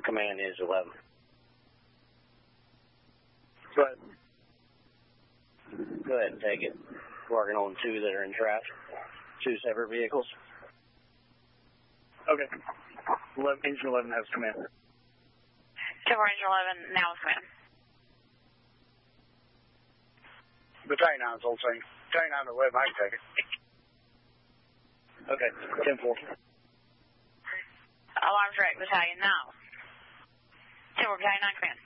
Command is 11. Go ahead. Go ahead and take it. Working on 2 that are in traffic. 2 separate vehicles. Okay. Engine 11 has command. 10-4, Engine 11 now has command. Battalion 9 is all saying. Battalion 9 to 11, I can take it. Okay, 10-4. Alarm direct, Battalion now. 10-4, Battalion 9 command.